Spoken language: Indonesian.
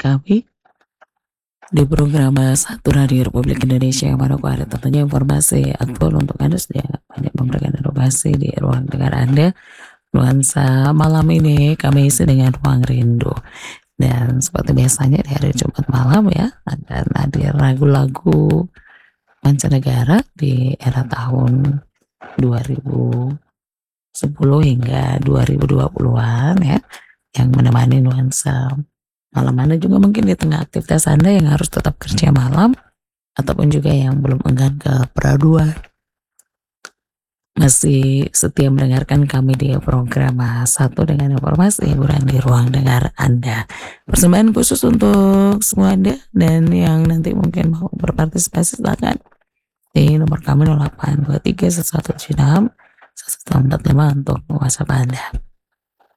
kami di program Satu Radio Republik Indonesia yang mana ada tentunya informasi aktual untuk Anda. Sudah banyak memberikan informasi di ruang dengar Anda. Nuansa malam ini kami isi dengan Ruang Rindu. Dan seperti biasanya di hari Jumat malam ya, akan hadir lagu-lagu mancanegara di era tahun 2010 hingga 2020-an ya, yang menemani nuansa malam Anda, juga mungkin di tengah aktivitas Anda yang harus tetap kerja malam, ataupun juga yang belum enggan ke peraduan, masih setia mendengarkan kami di program Satu dengan informasi hiburan di ruang dengar Anda. Persembahan khusus untuk semua Anda, dan yang nanti mungkin mau berpartisipasi silakan di nomor kami 0823 1176 1145 untuk WhatsApp Anda.